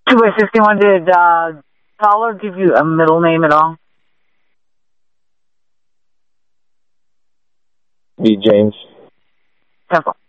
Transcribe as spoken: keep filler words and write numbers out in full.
two by sixty-one, did uh, Fowler give you a middle name at all? B. James. Temple.